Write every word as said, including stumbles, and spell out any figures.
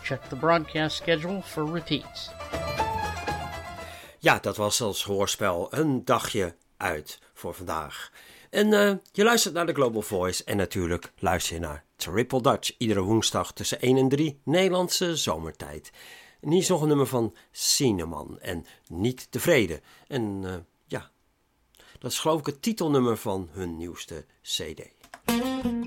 Check the broadcast schedule for repeats. Ja, dat was als hoorspel een dagje uit voor vandaag. En uh, je luistert naar de Global Voice en natuurlijk luister je naar Triple Dutch. Iedere woensdag tussen één en drie Nederlandse zomertijd. En hier is nog een nummer van Cinnamon en Niet Tevreden. En uh, ja, dat is geloof ik het titelnummer van hun nieuwste C D.